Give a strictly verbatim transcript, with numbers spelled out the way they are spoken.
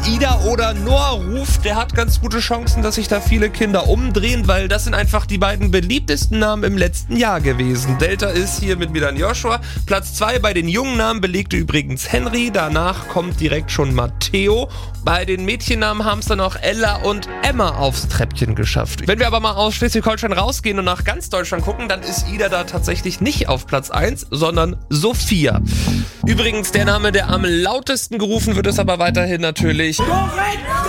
Ida oder Noah ruft, der hat ganz gute Chancen, dass sich da viele Kinder umdrehen, weil das sind einfach die beiden beliebtesten Namen im letzten Jahr gewesen. Delta ist hier mit Milan Joshua. Platz zwei bei den jungen Namen belegte übrigens Henry. Danach kommt direkt schon Matteo. Bei den Mädchennamen haben es dann auch Ella und Emma aufs Treppchen geschafft. Wenn wir aber mal aus Schleswig-Holstein rausgehen und nach ganz Deutschland gucken, dann ist Ida da tatsächlich nicht auf Platz eins, sondern Sophia. Übrigens der Name, der am lautesten gerufen wird, ist aber weiterhin natürlich...